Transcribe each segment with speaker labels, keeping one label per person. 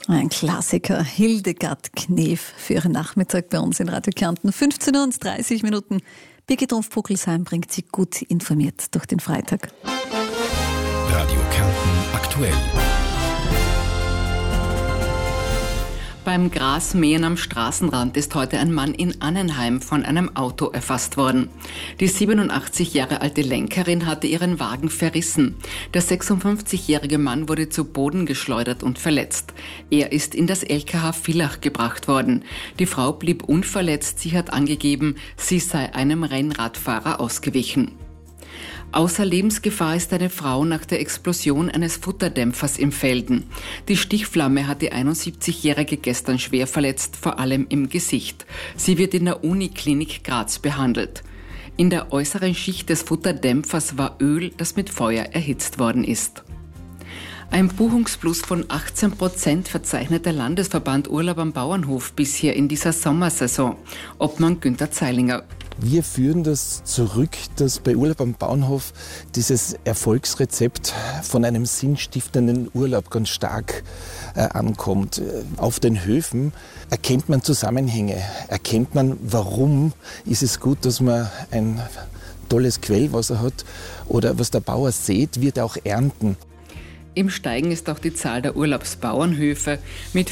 Speaker 1: Ein Klassiker, Hildegard Knef für Ihren Nachmittag bei uns in Radio Kärnten. 15:30 Minuten. Birgit Rumpf-Puckelsheim bringt Sie gut informiert durch den Freitag.
Speaker 2: Radio Kärnten aktuell.
Speaker 3: Beim Grasmähen am Straßenrand ist heute ein Mann in Annenheim von einem Auto erfasst worden. Die 87 Jahre alte Lenkerin hatte ihren Wagen verrissen. Der 56-jährige Mann wurde zu Boden geschleudert und verletzt. Er ist in das LKH Villach gebracht worden. Die Frau blieb unverletzt. Sie hat angegeben, sie sei einem Rennradfahrer ausgewichen. Außer Lebensgefahr ist eine Frau nach der Explosion eines Futterdämpfers im Felden. Die Stichflamme hat die 71-Jährige gestern schwer verletzt, vor allem im Gesicht. Sie wird in der Uniklinik Graz behandelt. In der äußeren Schicht des Futterdämpfers war Öl, das mit Feuer erhitzt worden ist. Ein Buchungsplus von 18% verzeichnet der Landesverband Urlaub am Bauernhof bisher in dieser Sommersaison. Obmann Günther Zeilinger.
Speaker 4: Wir führen das zurück, dass bei Urlaub am Bauernhof dieses Erfolgsrezept von einem sinnstiftenden Urlaub ganz stark ankommt. Auf den Höfen erkennt man Zusammenhänge, erkennt man, warum ist es gut, dass man ein tolles Quellwasser hat oder was der Bauer sät, wird er auch ernten.
Speaker 3: Im Steigen ist auch die Zahl der Urlaubsbauernhöfe. Mit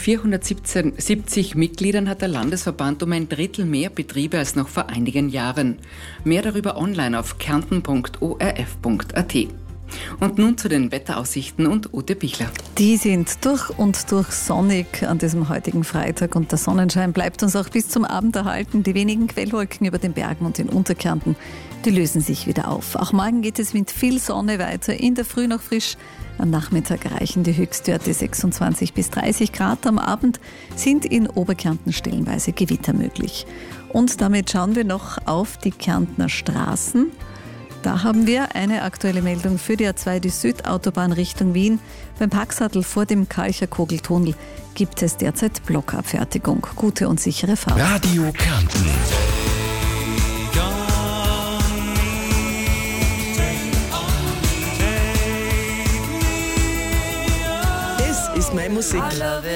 Speaker 3: 470 Mitgliedern hat der Landesverband um ein Drittel mehr Betriebe als noch vor einigen Jahren. Mehr darüber online auf kärnten.orf.at. Und nun zu den Wetteraussichten und Ute Bichler.
Speaker 1: Die sind durch und durch sonnig an diesem heutigen Freitag und der Sonnenschein bleibt uns auch bis zum Abend erhalten. Die wenigen Quellwolken über den Bergen und in Unterkärnten, die lösen sich wieder auf. Auch morgen geht es mit viel Sonne weiter, in der Früh noch frisch. Am Nachmittag erreichen die Höchstwerte 26 bis 30 Grad. Am Abend sind in Oberkärnten stellenweise Gewitter möglich. Und damit schauen wir noch auf die Kärntner Straßen. Da haben wir eine aktuelle Meldung für die A2, die Südautobahn Richtung Wien. Beim Packsattel vor dem Kalcher-Kogeltunnel gibt es derzeit Blockabfertigung. Gute und sichere Fahrt.
Speaker 2: Radio Kärnten.
Speaker 5: Das ist meine Musik.